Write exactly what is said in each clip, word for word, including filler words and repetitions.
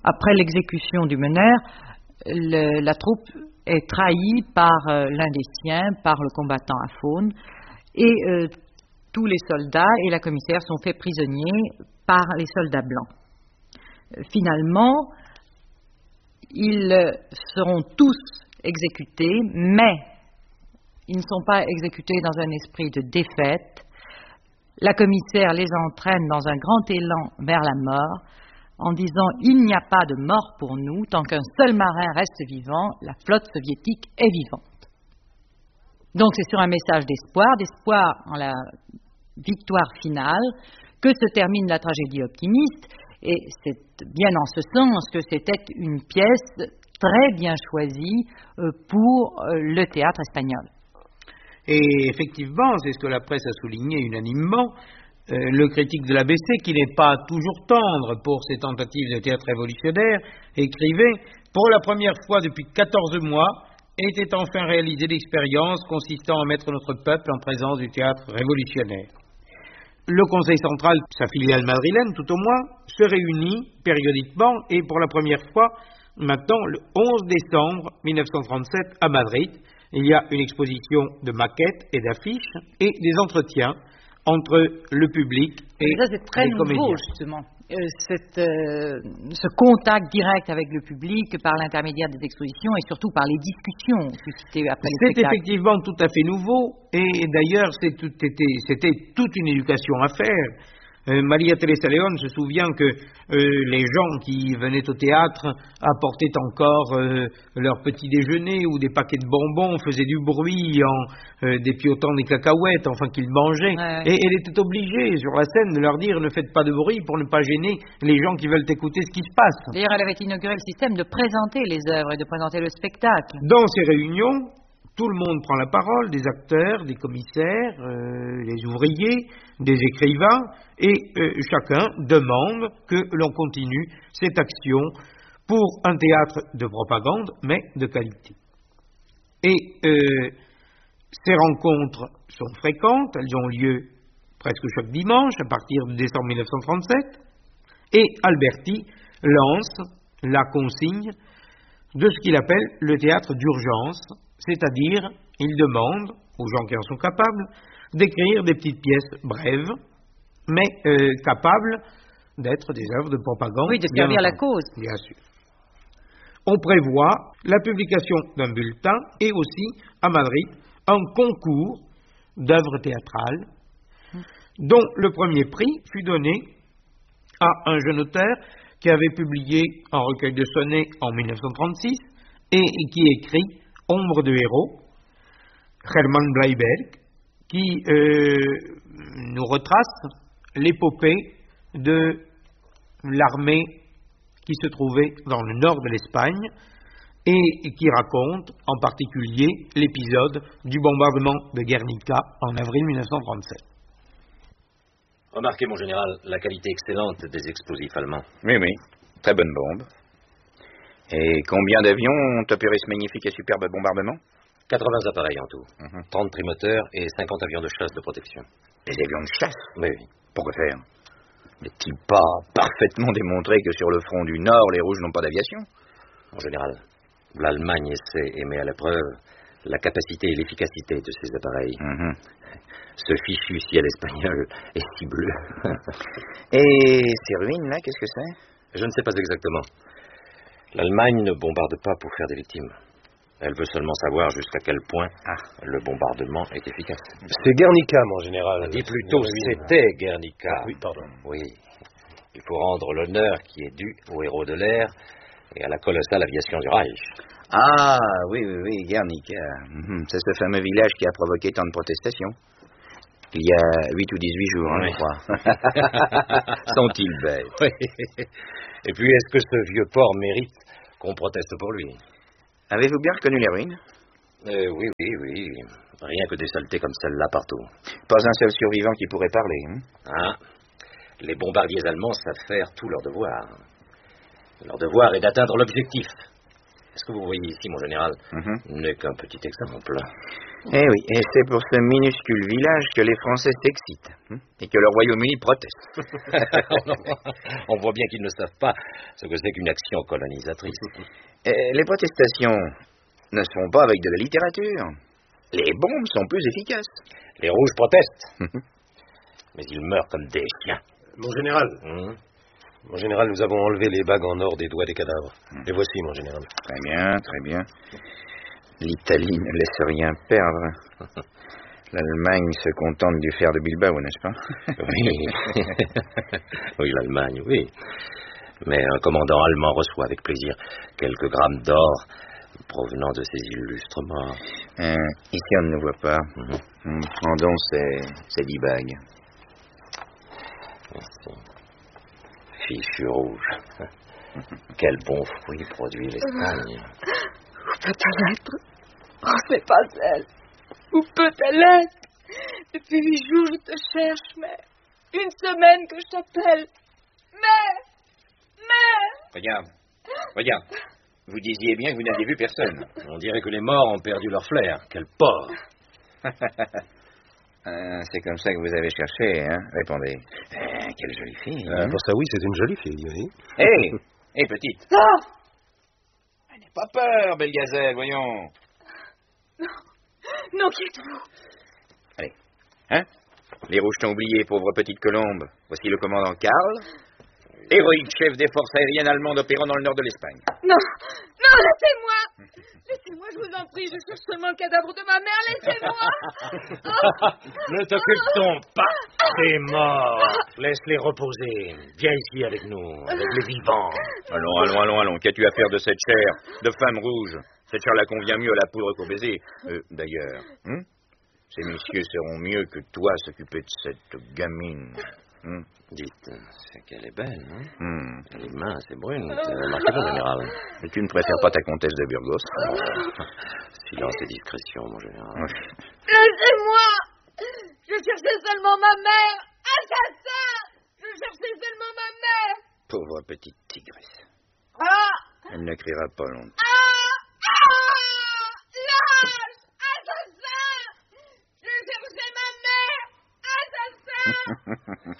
Après l'exécution du meneur, le, la troupe est trahie par euh, l'un des siens, par le combattant à faune, et euh, tous les soldats et la commissaire sont faits prisonniers par les soldats blancs. Euh, finalement, ils euh, seront tous exécutés, mais ils ne sont pas exécutés dans un esprit de défaite. La commissaire les entraîne dans un grand élan vers la mort, en disant « Il n'y a pas de mort pour nous, tant qu'un seul marin reste vivant, la flotte soviétique est vivante. » Donc c'est sur un message d'espoir, d'espoir en la victoire finale, que se termine la tragédie optimiste, et c'est bien en ce sens que c'était une pièce très bien choisie pour le théâtre espagnol. Et effectivement, c'est ce que la presse a souligné unanimement, euh, le critique de l'A B C, qui n'est pas toujours tendre pour ses tentatives de théâtre révolutionnaire, écrivait « Pour la première fois depuis quatorze mois, était enfin réalisée l'expérience consistant à mettre notre peuple en présence du théâtre révolutionnaire. » Le Conseil central, sa filiale madrilène tout au moins, se réunit périodiquement et pour la première fois, maintenant le onze décembre mille neuf cent trente-sept à Madrid, il y a une exposition de maquettes et d'affiches et des entretiens entre le public et ça, c'est très les nouveau, comédiens. Justement. Euh, cette, euh, ce contact direct avec le public par l'intermédiaire des expositions et surtout par les discussions suscitées après les C'est spectacles. effectivement tout à fait nouveau et d'ailleurs c'est tout, était, c'était toute une éducation à faire. Euh, Maria Teresa León se souvient que euh, les gens qui venaient au théâtre apportaient encore euh, leur petit déjeuner ou des paquets de bonbons, faisaient du bruit en euh, dépiotant des cacahuètes, enfin qu'ils mangeaient. Ouais. Et elle était obligée sur la scène de leur dire ne faites pas de bruit pour ne pas gêner les gens qui veulent écouter ce qui se passe. D'ailleurs, elle avait inauguré le système de présenter les œuvres et de présenter le spectacle. Dans ces réunions, tout le monde prend la parole, des acteurs, des commissaires, euh, les ouvriers, des écrivains, et euh, chacun demande que l'on continue cette action pour un théâtre de propagande, mais de qualité. Et euh, ces rencontres sont fréquentes, elles ont lieu presque chaque dimanche, à partir de décembre mille neuf cent trente-sept, et Alberti lance la consigne de ce qu'il appelle le théâtre d'urgence, c'est-à-dire, il demande aux gens qui en sont capables d'écrire des petites pièces brèves, mais euh, capables d'être des œuvres de propagande. Oui, de servir la cause. Bien sûr. On prévoit la publication d'un bulletin et aussi, à Madrid, un concours d'œuvres théâtrales dont le premier prix fut donné à un jeune auteur qui avait publié un recueil de sonnets en mille neuf cent trente-six et qui écrit Ombre de héros, Hermann Bleiberg, qui euh, nous retrace l'épopée de l'armée qui se trouvait dans le nord de l'Espagne et qui raconte en particulier l'épisode du bombardement de Guernica en avril mille neuf cent trente-sept. Remarquez, mon général, la qualité excellente des explosifs allemands. Oui, oui, très bonne bombe. Et combien d'avions ont opéré ce magnifique et superbe bombardement? quatre-vingts appareils en tout. Mm-hmm. trente trimoteurs et cinquante avions de chasse de protection. Des avions de chasse? Oui, oui. Pourquoi faire? N'est-il pas parfaitement démontré que sur le front du Nord, les Rouges n'ont pas d'aviation? Mon général, l'Allemagne essaie et met à l'épreuve la capacité et l'efficacité de ces appareils. Mm-hmm. Ce fichu ciel espagnol est si bleu. Et ces ruines-là, qu'est-ce que c'est? Je ne sais pas exactement. L'Allemagne ne bombarde pas pour faire des victimes. Elle veut seulement savoir jusqu'à quel point ah. le bombardement est efficace. C'est Guernica, mon général. On dit plutôt c'était Guernica. Ah, oui, pardon. Oui. Il faut rendre l'honneur qui est dû aux héros de l'air et à la colossale aviation du Reich. Ah, oui, oui, oui, Guernica. Mm-hmm. C'est ce fameux village qui a provoqué tant de protestations. Il y a huit ou dix-huit jours, hein, oui. je crois. Sont-ils bêtes? Oui. Et puis, est-ce que ce vieux port mérite qu'on proteste pour lui? Avez-vous bien reconnu les ruines? euh, Oui, oui, oui. Rien que des saletés comme celle-là partout. Pas un seul survivant qui pourrait parler, hein? Ah. Les bombardiers allemands savent faire tout leur devoir. Leur devoir est d'atteindre l'objectif. Ce que vous voyez ici, mon général, Mm-hmm. n'est qu'un petit exemple. Eh oui, et c'est pour ce minuscule village que les Français s'excitent, hein, et que le Royaume-Uni proteste. On voit bien qu'ils ne savent pas ce que c'est qu'une action colonisatrice. Et les protestations ne se font pas avec de la littérature. Les bombes sont plus efficaces. Les rouges protestent, mais ils meurent comme des chiens. Mon général, Hum. mon général, nous avons enlevé les bagues en or des doigts des cadavres. Les voici, mon général. Très bien, très bien. L'Italie ne laisse rien perdre. L'Allemagne se contente du fer de Bilbao, n'est-ce pas? Oui, oui, l'Allemagne, oui. Mais un commandant allemand reçoit avec plaisir quelques grammes d'or provenant de ces illustres morts. Euh, ici, on ne nous voit pas. Mhm. Hum, Prendons ces, ces dix bagues. Merci. Fichu rouge. Quel bon fruit produit l'Espagne. Où peut-elle être? Oh, c'est pas elle. Où peut-elle être? Depuis huit jours, je te cherche, mère. Une semaine que je t'appelle. Mère! Mère! Regarde, regarde. Vous disiez bien que vous n'aviez vu personne. On dirait que les morts ont perdu leur flair. Quel porc. Euh, c'est comme ça que vous avez cherché, hein? Répondez. Euh, quelle jolie fille. Euh, hein? pour ça, oui, c'est une jolie fille, oui. Hé! Hé, petite. Ah! N'aie pas peur, belle gazelle, voyons. Non, qui êtes-vous? Allez. Hein? Les rouges t'ont oublié, pauvre petite colombe. Voici le commandant Karl, héroïque chef des forces aériennes allemandes opérant dans le nord de l'Espagne. Non! Non, laissez-moi! Laissez-moi, je vous en prie, je cherche seulement le cadavre de ma mère, laissez-moi! Oh! Ne t'occupe-t-on pas des morts? Laisse-les reposer. Viens ici avec nous, avec les vivants. Allons, allons, allons, allons. Qu'as-tu à faire de cette chair de femme rouge? Cette chair la convient mieux à la poudre qu'au baiser. Euh, d'ailleurs, hein? Ces messieurs seront mieux que toi s'occuper de cette gamine. Hum? Dites, c'est qu'elle est belle, non? Hum. Elle est mince et brune. C'est remarqué, mon général. Et tu ne préfères pas ta comtesse de Burgos? Oh, silence et discrétion, mon général. Laissez-moi! Je cherchais seulement ma mère! Assassin! Je cherchais seulement ma mère! Pauvre petite tigresse. Ah! Elle ne criera pas longtemps. Ah! Ah! Lâche! Assassin! Je cherchais ma mère! Assassin!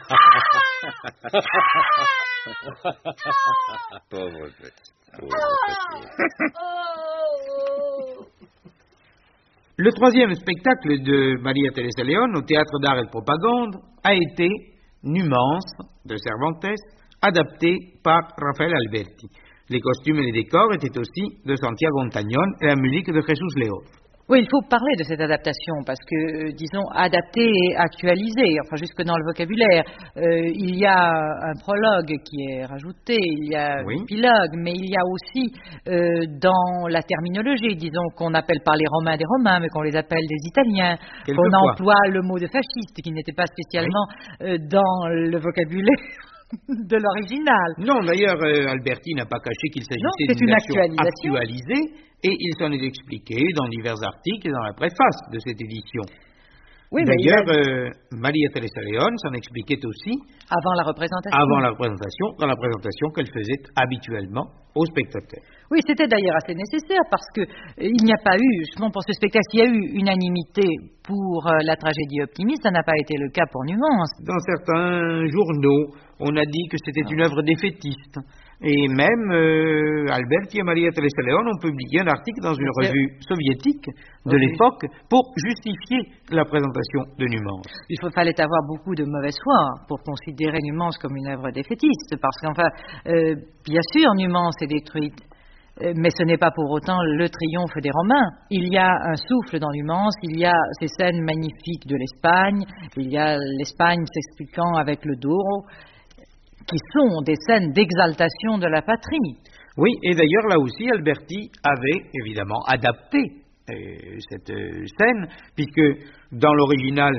Pauvre petite. Oh! Le troisième spectacle de Maria Teresa León au Théâtre d'Art et de Propagande a été Numance de Cervantes, adapté par Rafael Alberti. Les costumes et les décors étaient aussi de Santiago Ontañón et la musique de Jesús León. Oui, il faut parler de cette adaptation parce que, euh, disons, adapter et actualiser, enfin jusque dans le vocabulaire. Euh, il y a un prologue qui est rajouté, il y a Oui. un épilogue, mais il y a aussi euh, dans la terminologie, disons, qu'on appelle par les Romains des Romains, mais qu'on les appelle des Italiens, qu'on Quelquefois. emploie le mot de fasciste qui n'était pas spécialement euh, dans le vocabulaire de l'original. Non, d'ailleurs, euh, Alberti n'a pas caché qu'il Non, s'agissait c'est d'une une version actualisation. actualisée, et il s'en est expliqué dans divers articles et dans la préface de cette édition. Oui, mais il D'ailleurs, a- euh, Maria Teresa León s'en expliquait aussi avant la représentation. avant la représentation, dans la présentation qu'elle faisait habituellement aux spectateurs. Oui, c'était d'ailleurs assez nécessaire parce que euh, il n'y a pas eu, justement pour ce spectacle, il y a eu unanimité pour euh, la tragédie optimiste, ça n'a pas été le cas pour Numance. Dans certains journaux, on a dit que c'était une œuvre défaitiste. Et même euh, Alberti et Maria Teresa León ont publié un article dans une C'est- revue soviétique de Oui. l'époque pour justifier la présentation de Numance. Il faut- fallait avoir beaucoup de mauvaise foi pour considérer Numance comme une œuvre défaitiste, parce qu'enfin, euh, bien sûr, Numance est détruite, euh, mais ce n'est pas pour autant le triomphe des Romains. Il y a un souffle dans Numance, il y a ces scènes magnifiques de l'Espagne, il y a l'Espagne s'expliquant avec le Douro, qui sont des scènes d'exaltation de la patrie. Oui, et d'ailleurs, là aussi, Alberti avait évidemment adapté euh, cette euh, scène, puisque dans l'original,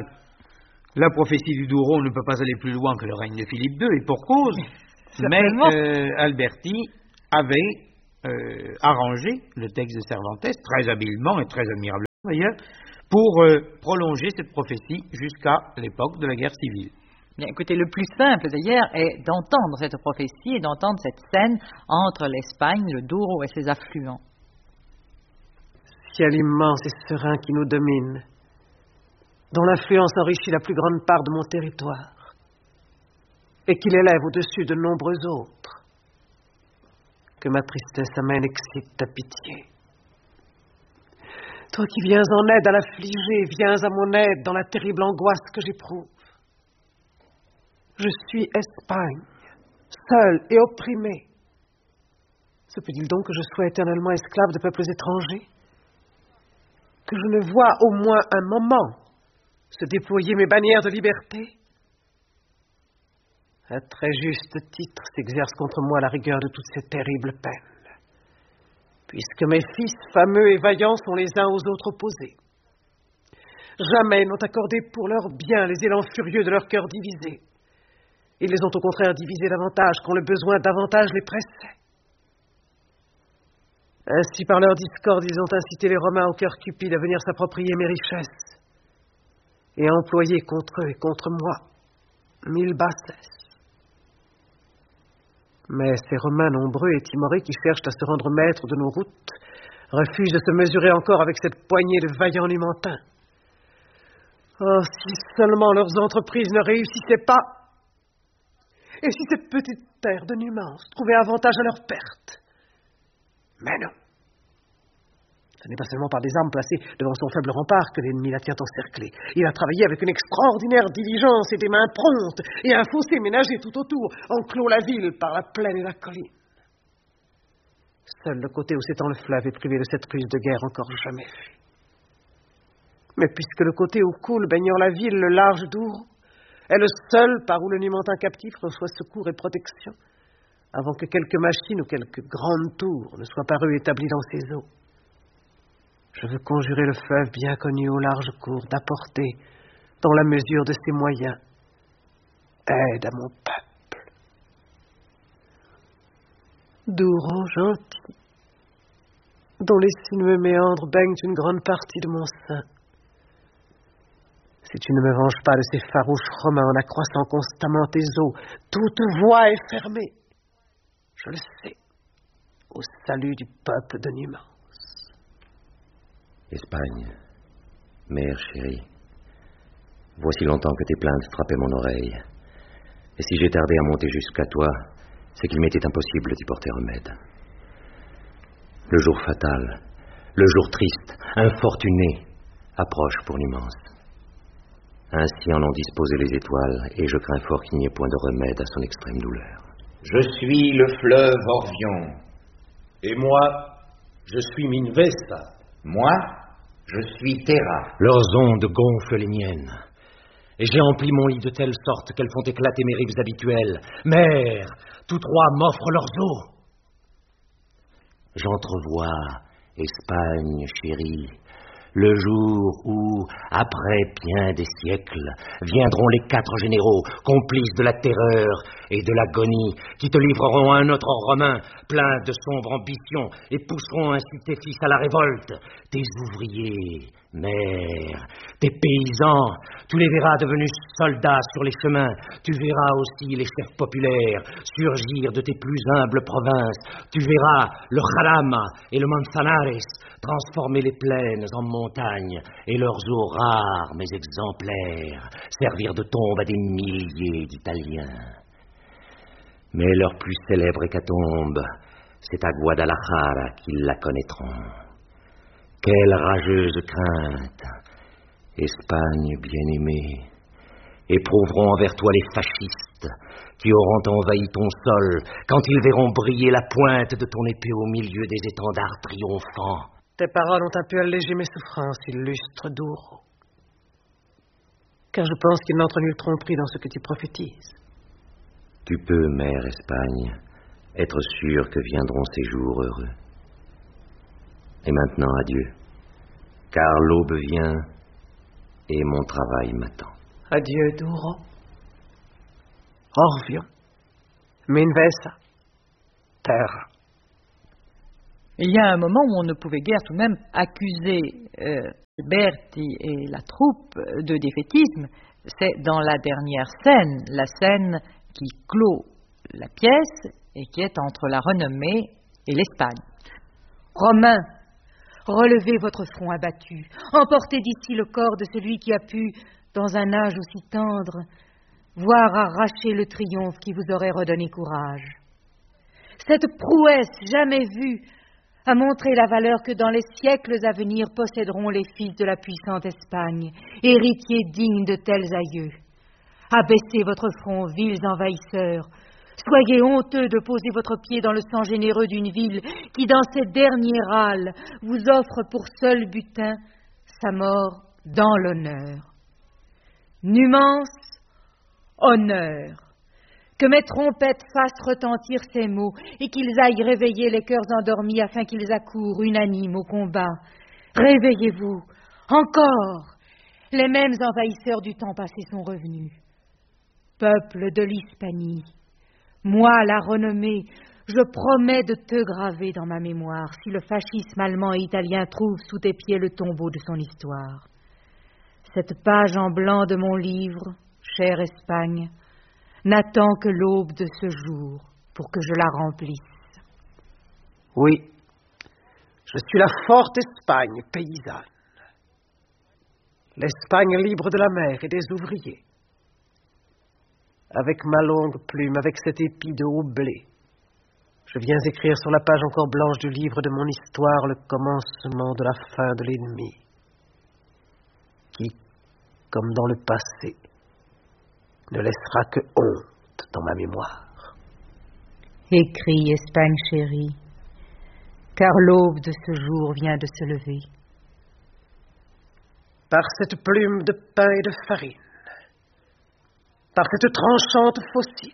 la prophétie du Douro ne peut pas aller plus loin que le règne de Philippe deux, et pour cause. Mais Certainement. euh, Alberti avait euh, arrangé le texte de Cervantes, très habilement et très admirablement d'ailleurs, pour euh, prolonger cette prophétie jusqu'à l'époque de la guerre civile. Bien, écoutez, le plus simple d'ailleurs est d'entendre cette prophétie et d'entendre cette scène entre l'Espagne, le Douro et ses affluents. Ciel immense et serein qui nous domine, dont l'influence enrichit la plus grande part de mon territoire, et qui l'élève au-dessus de nombreux autres, que ma tristesse amène excite ta pitié. Toi qui viens en aide à l'affligé, viens à mon aide dans la terrible angoisse que j'éprouve. Je suis Espagne, seule et opprimée. Se peut-il donc que je sois éternellement esclave de peuples étrangers? Que je ne vois au moins un moment se déployer mes bannières de liberté? À très juste titre s'exerce contre moi la rigueur de toutes ces terribles peines, puisque mes fils fameux et vaillants sont les uns aux autres opposés. Jamais n'ont accordé pour leur bien les élans furieux de leur cœur divisé. Ils les ont au contraire divisés davantage quand le besoin davantage les pressait. Ainsi, par leur discorde, ils ont incité les Romains au cœur cupide à venir s'approprier mes richesses et à employer contre eux et contre moi mille bassesses. Mais ces Romains nombreux et timorés qui cherchent à se rendre maîtres de nos routes refusent de se mesurer encore avec cette poignée de vaillants numantins. Oh, si seulement leurs entreprises ne réussissaient pas! Et si cette petite terre de Numance trouvait avantage à leur perte? Mais non. Ce n'est pas seulement par des armes placées devant son faible rempart que l'ennemi la tient encerclée. Il a travaillé avec une extraordinaire diligence et des mains promptes, et un fossé ménagé tout autour enclos la ville par la plaine et la colline. Seul le côté où s'étend le fleuve est privé de cette ruse de guerre encore jamais vue. Mais puisque le côté où coule, baignant la ville, le large Douro, est le seul par où le Numantin captif reçoit secours et protection, avant que quelque machine ou quelque grande tour ne soit parue établie dans ses eaux. Je veux conjurer le fleuve bien connu au large cours d'apporter, dans la mesure de ses moyens, aide à mon peuple. Douro gentil, dont les sinueux méandres baignent une grande partie de mon sein. Si tu ne me venges pas de ces farouches Romains en accroissant constamment tes eaux, toute voie est fermée. Je le sais, au salut du peuple de Numance. Espagne, mère chérie, voici longtemps que tes plaintes frappaient mon oreille. Et si j'ai tardé à monter jusqu'à toi, c'est qu'il m'était impossible d'y porter remède. Le jour fatal, le jour triste, infortuné, approche pour Numance. Ainsi en ont disposé les étoiles, et je crains fort qu'il n'y ait point de remède à son extrême douleur. Je suis le fleuve Orvion. Et moi, je suis Minvesa. Moi, je suis Terra. Leurs ondes gonflent les miennes, et j'ai empli mon lit de telle sorte qu'elles font éclater mes rives habituelles. Mère, tous trois m'offrent leurs eaux. J'entrevois, Espagne chérie, le jour où, après bien des siècles, viendront les quatre généraux, complices de la terreur et de l'agonie, qui te livreront un autre Romain, plein de sombres ambitions, et pousseront ainsi tes fils à la révolte. Tes ouvriers, mère, tes paysans, tu les verras devenus soldats sur les chemins. Tu verras aussi les chefs populaires surgir de tes plus humbles provinces. Tu verras le Jarama et le Manzanares transformer les plaines en montagnes et leurs eaux rares mais exemplaires servir de tombe à des milliers d'Italiens. Mais leur plus célèbre hécatombe, c'est à Guadalajara qu'ils la connaîtront. Quelle rageuse crainte, Espagne bien-aimée, éprouveront envers toi les fascistes qui auront envahi ton sol quand ils verront briller la pointe de ton épée au milieu des étendards triomphants. Tes paroles ont un peu allégé mes souffrances, illustre Douro, car je pense qu'il n'entre nulle tromperie dans ce que tu prophétises. Tu peux, mère Espagne, être sûre que viendront ces jours heureux. Et maintenant, adieu, car l'aube vient et mon travail m'attend. Adieu, Douro. Orvion, Minvesa, Terra. Il y a un moment où on ne pouvait guère tout de même accuser euh, Berti et la troupe de défaitisme, c'est dans la dernière scène, la scène qui clôt la pièce et qui est entre la renommée et l'Espagne. Romains, relevez votre front abattu, emportez d'ici le corps de celui qui a pu, dans un âge aussi tendre, voir arracher le triomphe qui vous aurait redonné courage. Cette prouesse jamais vue a montré la valeur que dans les siècles à venir posséderont les fils de la puissante Espagne, héritiers dignes de tels aïeux. Abaissez votre front, vils envahisseurs. Soyez honteux de poser votre pied dans le sang généreux d'une ville qui, dans ses derniers râles, vous offre pour seul butin sa mort dans l'honneur. Numance, honneur. Que mes trompettes fassent retentir ces mots et qu'ils aillent réveiller les cœurs endormis afin qu'ils accourent unanimes au combat. Réveillez-vous, encore. Les mêmes envahisseurs du temps passé sont revenus. Peuple de l'Hispanie, moi, la renommée, je promets de te graver dans ma mémoire si le fascisme allemand et italien trouve sous tes pieds le tombeau de son histoire. Cette page en blanc de mon livre, chère Espagne, n'attend que l'aube de ce jour pour que je la remplisse. Oui, je suis la forte Espagne paysanne, l'Espagne libre de la mer et des ouvriers. Avec ma longue plume, avec cet épi de haut blé, je viens écrire sur la page encore blanche du livre de mon histoire le commencement de la fin de l'ennemi, qui, comme dans le passé, ne laissera que honte dans ma mémoire. Écris, Espagne chérie, car l'aube de ce jour vient de se lever. Par cette plume de pain et de farine, par cette tranchante fossile,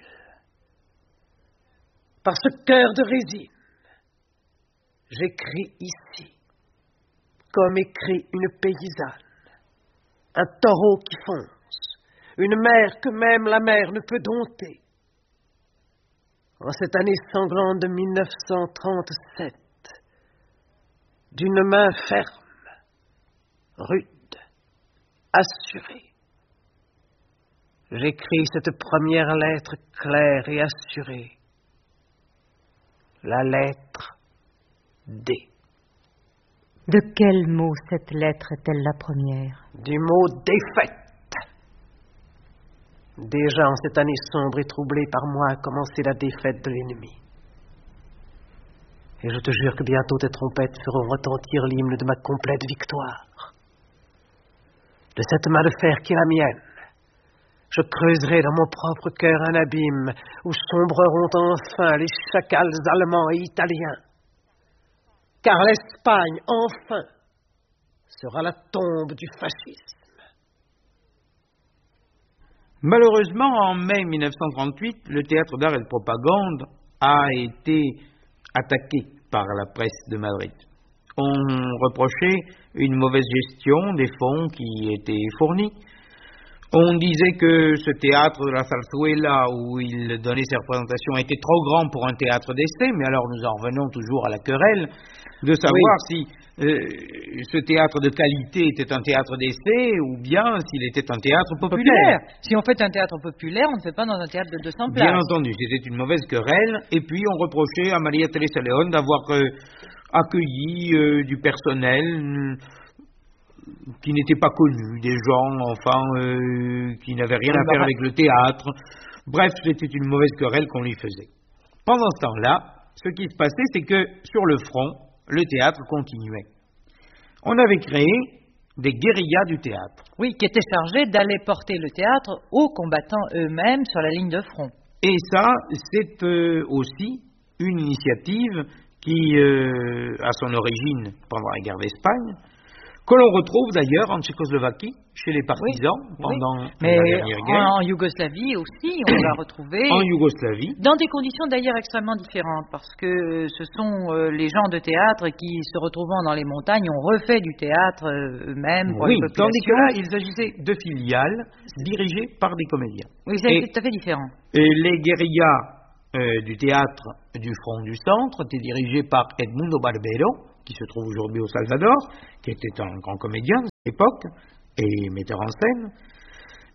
par ce cœur de résine, j'écris ici, comme écrit une paysanne, un taureau qui fonce, une mer que même la mer ne peut dompter. En cette année sanglante de mille neuf cent trente-sept, d'une main ferme, rude, assurée, j'écris cette première lettre claire et assurée, la lettre D. De quel mot cette lettre est-elle la première? Du mot défaite. Déjà en cette année sombre et troublée par moi a commencé la défaite de l'ennemi. Et je te jure que bientôt tes trompettes feront retentir l'hymne de ma complète victoire. De cette main de fer qui est la mienne, je creuserai dans mon propre cœur un abîme où sombreront enfin les chacals allemands et italiens. Car l'Espagne, enfin, sera la tombe du fascisme. Malheureusement, en mai mille neuf cent trente-huit, le théâtre d'art et de propagande a été attaqué par la presse de Madrid. On reprochait une mauvaise gestion des fonds qui étaient fournis. On disait que ce théâtre de la Zarzuela, où il donnait ses représentations, était trop grand pour un théâtre d'essai, mais alors nous en revenons toujours à la querelle de savoir oui. si euh, ce théâtre de qualité était un théâtre d'essai ou bien s'il était un théâtre populaire. populaire. Si on fait un théâtre populaire, on ne fait pas dans un théâtre de deux cents places. Bien entendu, c'était une mauvaise querelle, et puis on reprochait à Maria Teresa León d'avoir euh, accueilli euh, du personnel euh, qui n'étaient pas connus, des gens, enfin, euh, qui n'avaient rien à faire avec le théâtre. Bref, c'était une mauvaise querelle qu'on lui faisait. Pendant ce temps-là, ce qui se passait, c'est que sur le front, le théâtre continuait. On avait créé des guérillas du théâtre. Oui, qui étaient chargés d'aller porter le théâtre aux combattants eux-mêmes sur la ligne de front. Et ça, c'est euh, aussi une initiative qui euh, a son origine pendant la guerre d'Espagne, que l'on retrouve d'ailleurs en Tchécoslovaquie, chez les partisans, oui, pendant oui. Mais la dernière guerre. En Yougoslavie aussi, on l'a retrouvé. En Yougoslavie. Dans des conditions d'ailleurs extrêmement différentes, parce que ce sont euh, les gens de théâtre qui, se retrouvant dans les montagnes, ont refait du théâtre euh, eux-mêmes pour oui, les populations. Tandis que là, il s'agissait de filiales dirigées par des comédiens. Oui, c'est tout à fait différent. Et les guérillas euh, du théâtre du Front du Centre étaient dirigés par Edmundo Barbero, qui se trouve aujourd'hui au Salvador, qui était un grand comédien de l'époque et metteur en scène.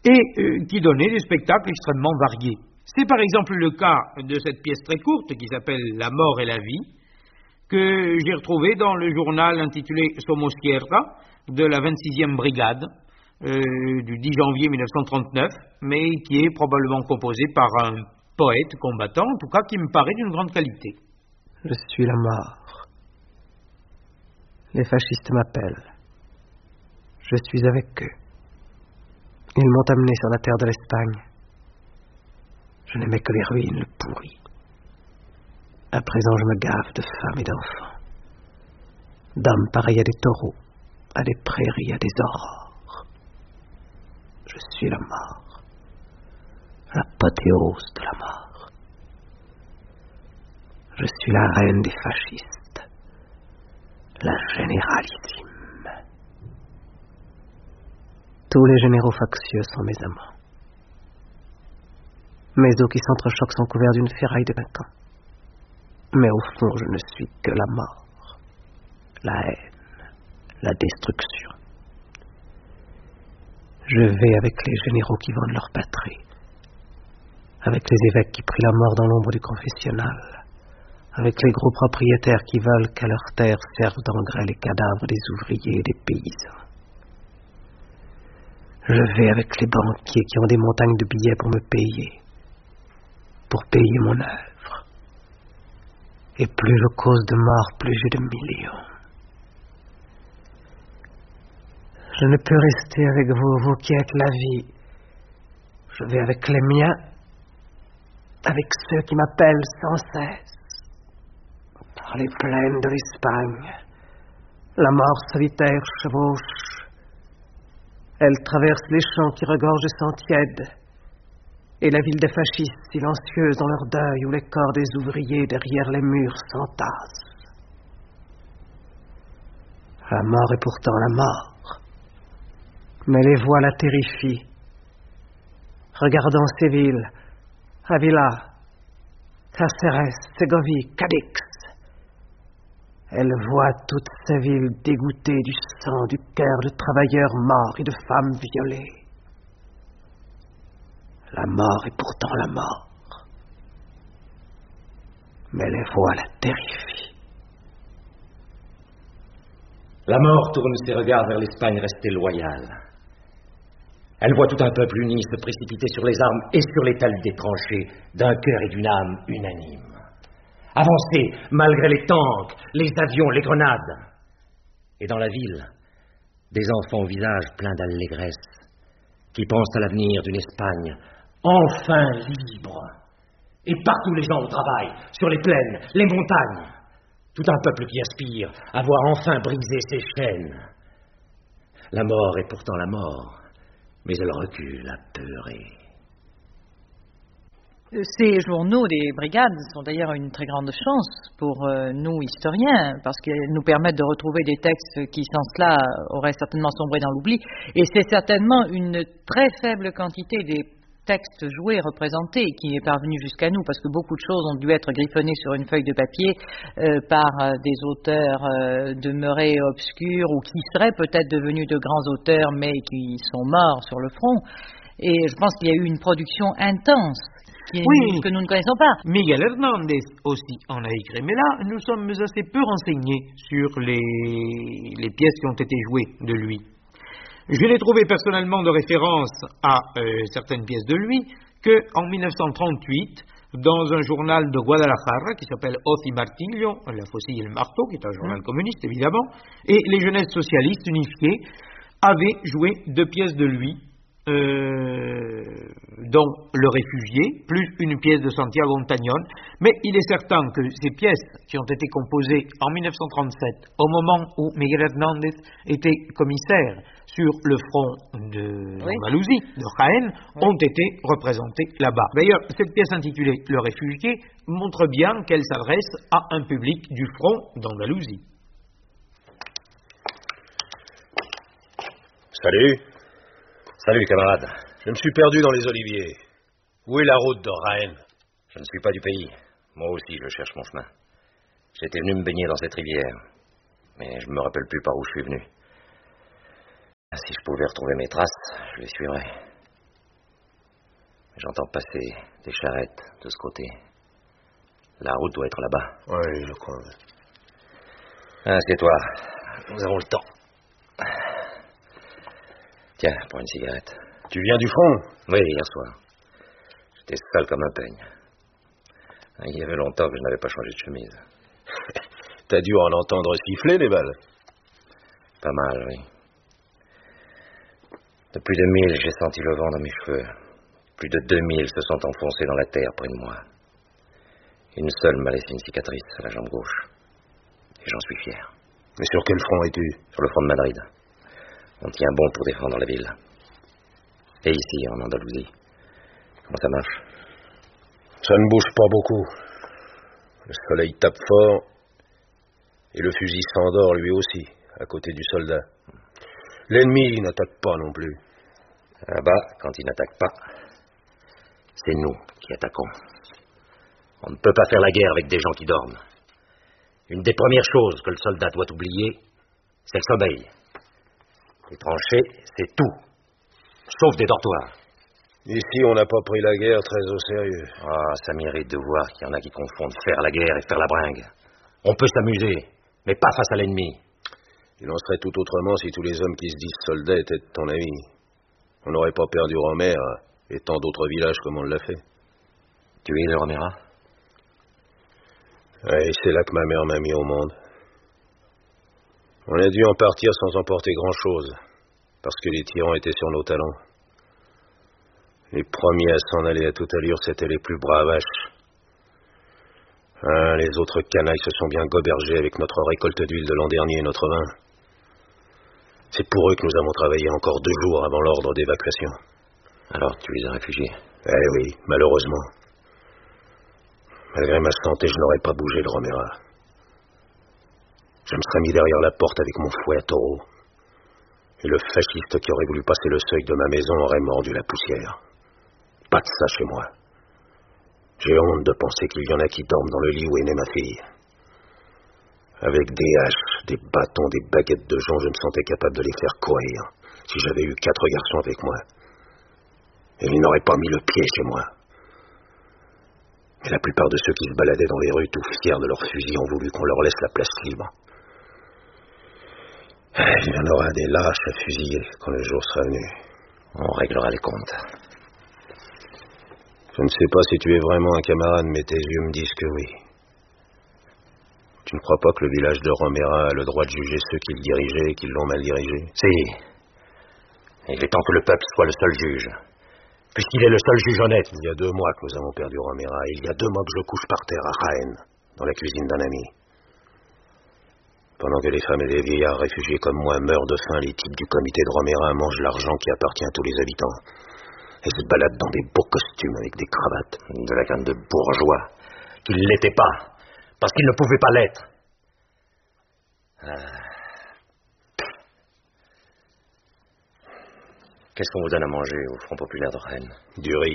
et euh, qui donnait des spectacles extrêmement variés. C'est par exemple le cas de cette pièce très courte qui s'appelle « La mort et la vie », que j'ai retrouvée dans le journal intitulé Somos Tierra de la vingt-sixième brigade euh, du dix janvier mille neuf cent trente-neuf, mais qui est probablement composée par un poète combattant, en tout cas qui me paraît d'une grande qualité. Je suis la mort. Les fascistes m'appellent. Je suis avec eux. Ils m'ont amené sur la terre de l'Espagne. Je n'aimais que les ruines, le pourri. À présent, je me gave de femmes et d'enfants. D'hommes pareils à des taureaux, à des prairies, à des aurores. Je suis la mort. L'apothéose de la mort. Je suis la reine des fascistes. La généralissime. Tous les généraux factieux sont mes amants. Mes os qui s'entrechoquent sont couverts d'une ferraille de vingt ans. Mais au fond, je ne suis que la mort, la haine, la destruction. Je vais avec les généraux qui vendent leur patrie, avec les évêques qui prient la mort dans l'ombre du confessionnal, avec les gros propriétaires qui veulent qu'à leurs terres servent d'engrais les cadavres des ouvriers et des paysans. Je vais avec les banquiers qui ont des montagnes de billets pour me payer, pour payer mon œuvre. Et plus je cause de mort, plus j'ai de millions. Je ne peux rester avec vous, vous qui êtes la vie. Je vais avec les miens, avec ceux qui m'appellent sans cesse. Par les plaines de l'Espagne, la mort solitaire chevauche. Elle traverse les champs qui regorgent de sang tiède, et la ville des fascistes silencieuse dans leur deuil, où les corps des ouvriers derrière les murs s'entassent. La mort est pourtant la mort, mais les voix la terrifient. Regardant ces villes, Avila, Cáceres, Ségovie, Cadix, elle voit toutes ces villes dégoûtées du sang, du cœur de travailleurs morts et de femmes violées. La mort est pourtant la mort, mais les voix la terrifient. La mort tourne ses regards vers l'Espagne restée loyale. Elle voit tout un peuple uni se précipiter sur les armes et sur les talus des tranchées d'un cœur et d'une âme unanimes. Avancer malgré les tanks, les avions, les grenades. Et dans la ville, des enfants au visage plein d'allégresse qui pensent à l'avenir d'une Espagne enfin libre. Et partout les gens au travail, sur les plaines, les montagnes. Tout un peuple qui aspire à voir enfin briser ses chaînes. La mort est pourtant la mort, mais elle recule apeurée. Ces journaux des brigades sont d'ailleurs une très grande chance pour euh, nous historiens, parce qu'ils nous permettent de retrouver des textes qui, sans cela, auraient certainement sombré dans l'oubli. Et c'est certainement une très faible quantité des textes joués, représentés, qui est parvenu jusqu'à nous, parce que beaucoup de choses ont dû être griffonnées sur une feuille de papier euh, par euh, des auteurs euh, demeurés obscurs ou qui seraient peut-être devenus de grands auteurs, mais qui sont morts sur le front. Et je pense qu'il y a eu une production intense qui, oui, que nous ne connaissons pas. Miguel Hernández aussi en a écrit, mais là, nous sommes assez peu renseignés sur les, les pièces qui ont été jouées de lui. Je n'ai trouvé personnellement de référence à euh, certaines pièces de lui qu'en mille neuf cent trente-huit, dans un journal de Guadalajara qui s'appelle Hoz y Martillo, la faucille et le marteau, qui est un journal communiste évidemment, et les jeunesses socialistes unifiées avaient joué deux pièces de lui, Euh, dont Le Réfugié, plus une pièce de Santiago Ontañón, mais il est certain que ces pièces qui ont été composées en mille neuf cent trente-sept, au moment où Miguel Hernández était commissaire sur le front de oui. Andalousie, de Jaén, oui. ont été représentées là-bas. D'ailleurs, cette pièce intitulée Le Réfugié montre bien qu'elle s'adresse à un public du front d'Andalousie. Salut. Salut, camarade. Je me suis perdu dans les oliviers. Où est la route de Jaén? Je ne suis pas du pays. Moi aussi, je cherche mon chemin. J'étais venu me baigner dans cette rivière, mais je ne me rappelle plus par où je suis venu. Si je pouvais retrouver mes traces, je les suivrais. J'entends passer des charrettes de ce côté. La route doit être là-bas. Oui, je crois. Assieds-toi. Nous avons le temps. Tiens, prends une cigarette. Tu viens du front? Oui, hier soir. J'étais sale comme un peigne. Il y avait longtemps que je n'avais pas changé de chemise. T'as dû en entendre siffler, les balles. Pas mal, oui. De plus de mille, j'ai senti le vent dans mes cheveux. Plus de deux mille se sont enfoncés dans la terre près de moi. Une seule m'a laissé une cicatrice à la jambe gauche. Et j'en suis fier. Mais sur quel front es-tu? Sur le front de Madrid. On tient bon pour défendre la ville. Et ici, en Andalousie. Comment ça marche? Ça ne bouge pas beaucoup. Le soleil tape fort. Et le fusil s'endort lui aussi, à côté du soldat. L'ennemi n'attaque pas non plus. Là-bas, quand il n'attaque pas, c'est nous qui attaquons. On ne peut pas faire la guerre avec des gens qui dorment. Une des premières choses que le soldat doit oublier, c'est le sommeil. Les tranchées, c'est tout. Sauf des dortoirs. Ici, on n'a pas pris la guerre très au sérieux. Ah, ça mérite de voir qu'il y en a qui confondent faire la guerre et faire la bringue. On peut s'amuser, mais pas face à l'ennemi. Il en serait tout autrement si tous les hommes qui se disent soldats étaient de ton avis. On n'aurait pas perdu Romer et tant d'autres villages comme on l'a fait. Tu es le Romera? Oui, c'est là que ma mère m'a mis au monde. On a dû en partir sans emporter grand-chose, parce que les tyrans étaient sur nos talons. Les premiers à s'en aller à toute allure, c'étaient les plus bravaches. Ah, les autres canailles se sont bien gobergés avec notre récolte d'huile de l'an dernier et notre vin. C'est pour eux que nous avons travaillé encore deux jours avant l'ordre d'évacuation. Alors tu les as réfugiés? Eh oui, malheureusement. Malgré ma santé, je n'aurais pas bougé de Romera. Je me serais mis derrière la porte avec mon fouet à taureau. Et le fasciste qui aurait voulu passer le seuil de ma maison aurait mordu la poussière. Pas de ça chez moi. J'ai honte de penser qu'il y en a qui dorment dans le lit où est née ma fille. Avec des haches, des bâtons, des baguettes de jonc, je me sentais capable de les faire courir, si j'avais eu quatre garçons avec moi. Et ils n'auraient pas mis le pied chez moi. Mais la plupart de ceux qui se baladaient dans les rues, tout fiers de leurs fusils, ont voulu qu'on leur laisse la place libre. Il y en aura des lâches à fusiller quand le jour sera venu. On réglera les comptes. Je ne sais pas si tu es vraiment un camarade, mais tes yeux me disent que oui. Tu ne crois pas que le village de Romera a le droit de juger ceux qui le dirigeaient et qui l'ont mal dirigé? Si. Il est temps que le peuple soit le seul juge. Puisqu'il est le seul juge honnête. Il y a deux mois que nous avons perdu Romera, et il y a deux mois que je couche par terre à Jaén, dans la cuisine d'un ami. Pendant que les femmes et les vieillards réfugiés comme moi meurent de faim, les types du comité de Romera mangent l'argent qui appartient à tous les habitants. Et se baladent dans des beaux costumes avec des cravates. De la canne de bourgeois, qui ne l'étaient pas, parce qu'ils ne pouvaient pas l'être. Ah. Qu'est-ce qu'on vous donne à manger au Front populaire de Rennes? Du riz.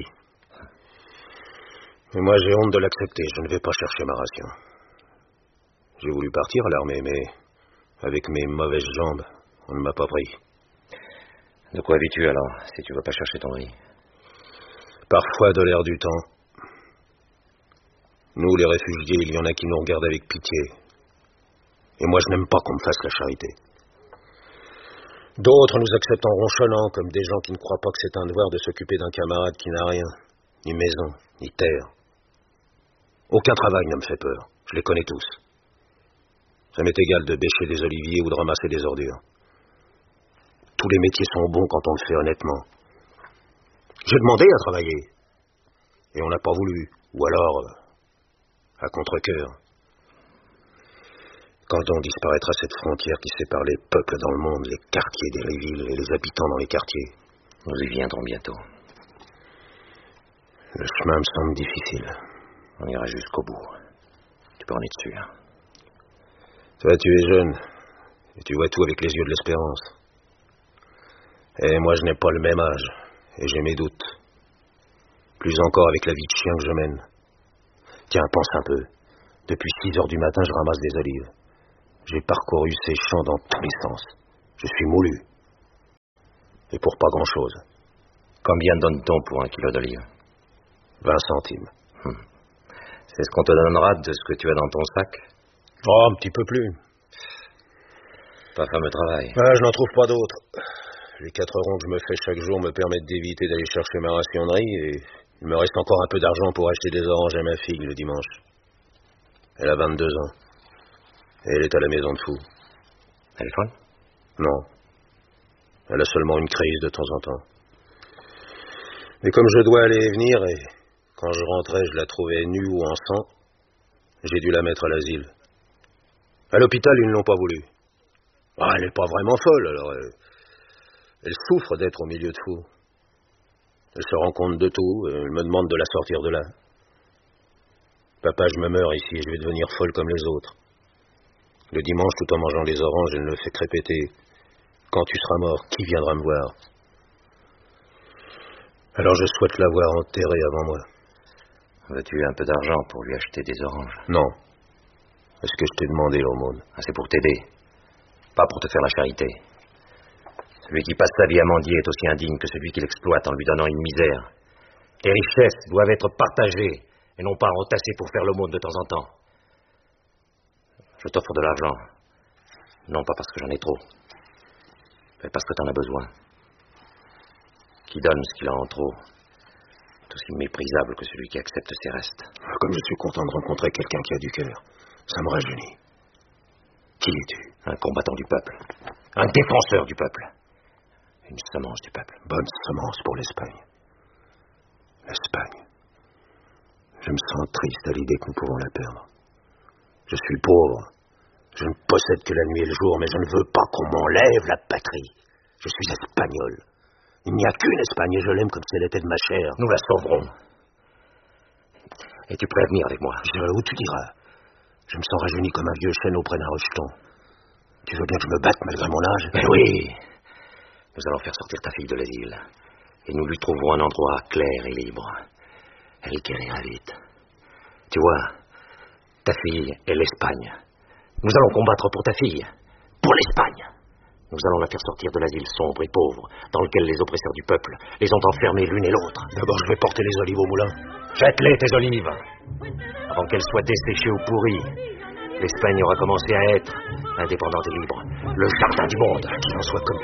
Mais moi, j'ai honte de l'accepter. Je ne vais pas chercher ma ration. J'ai voulu partir à l'armée, mais avec mes mauvaises jambes, on ne m'a pas pris. De quoi vis-tu alors, si tu ne vas pas chercher ton riz? Parfois de l'air du temps. Nous, les réfugiés, il y en a qui nous regardent avec pitié. Et moi, je n'aime pas qu'on me fasse la charité. D'autres nous acceptent en ronchonnant, comme des gens qui ne croient pas que c'est un devoir de s'occuper d'un camarade qui n'a rien, ni maison, ni terre. Aucun travail ne me fait peur, je les connais tous. Ça m'est égal de bêcher des oliviers ou de ramasser des ordures. Tous les métiers sont bons quand on le fait honnêtement. J'ai demandé à travailler, et on n'a pas voulu, ou alors à contre-cœur. Quand donc disparaîtra cette frontière qui sépare les peuples dans le monde, les quartiers des villes et les habitants dans les quartiers? Nous y viendrons bientôt. Le chemin me semble difficile. On ira jusqu'au bout. Tu peux en être sûr. Toi, tu es jeune, et tu vois tout avec les yeux de l'espérance. Et moi, je n'ai pas le même âge, et j'ai mes doutes. Plus encore avec la vie de chien que je mène. Tiens, pense un peu. Depuis six heures du matin, je ramasse des olives. J'ai parcouru ces champs dans tous les sens. Je suis moulu. Et pour pas grand-chose. Combien donne-t-on pour un kilo d'olives? Vingt centimes. Hum. C'est ce qu'on te donnera de ce que tu as dans ton sac? Oh, un petit peu plus. Pas fameux travail. Ah, je n'en trouve pas d'autres. Les quatre ronds que je me fais chaque jour me permettent d'éviter d'aller chercher ma rationnerie et il me reste encore un peu d'argent pour acheter des oranges à ma fille le dimanche. Elle a vingt-deux ans. Et elle est à la maison de fou. Elle est folle? Non. Elle a seulement une crise de temps en temps. Mais comme je dois aller et venir, et quand je rentrais, je la trouvais nue ou en sang, j'ai dû la mettre à l'asile. À l'hôpital, ils ne l'ont pas voulu. Ah, elle n'est pas vraiment folle, alors elle, elle souffre d'être au milieu de fous. Elle se rend compte de tout, et elle me demande de la sortir de là. Papa, je me meurs ici, je vais devenir folle comme les autres. Le dimanche, tout en mangeant des oranges, elle me fait répéter « Quand tu seras mort, qui viendra me voir ?» Alors je souhaite la voir enterrée avant moi. Veux-tu un peu d'argent pour lui acheter des oranges? Non. Est-ce que je t'ai demandé l'aumône? Ah, c'est pour t'aider, pas pour te faire la charité. Celui qui passe sa vie à mendier est aussi indigne que celui qui l'exploite en lui donnant une misère. Les richesses doivent être partagées et non pas entassées pour faire l'aumône de temps en temps. Je t'offre de l'argent, non pas parce que j'en ai trop, mais parce que t'en as besoin. Qui donne ce qu'il a en trop est aussi méprisable que celui qui accepte ses restes. Comme je suis content de rencontrer quelqu'un qui a du cœur, ça me rajeunit. Qui es-tu? Un combattant du peuple, un défenseur du peuple, une semence du peuple. Bonne semence pour l'Espagne. L'Espagne. Je me sens triste à l'idée que nous pouvons la perdre. Je suis pauvre. Je ne possède que la nuit et le jour, mais je ne veux pas qu'on m'enlève la patrie. Je suis espagnol. Il n'y a qu'une Espagne et je l'aime comme si elle était de ma chair. Nous la sauverons. Es-tu prêt à venir avec moi? J'irai où tu diras. Je me sens rajeuni comme un vieux chêne auprès d'un rejeton. Tu veux bien que je me batte malgré mon âge? Mais oui. Nous allons faire sortir ta fille de l'asile. Et nous lui trouverons un endroit clair et libre. Elle guérira vite. Tu vois, ta fille est l'Espagne. Nous allons combattre pour ta fille. Pour l'Espagne. Nous allons la faire sortir de l'asile sombre et pauvre, dans lequel les oppresseurs du peuple les ont enfermés l'une et l'autre. D'abord, je vais porter les olives au moulin. Jette-les, tes olives. Avant qu'elles soient desséchées ou pourries, l'Espagne aura commencé à être indépendante et libre. Le jardin du monde. Qu'il en soit comme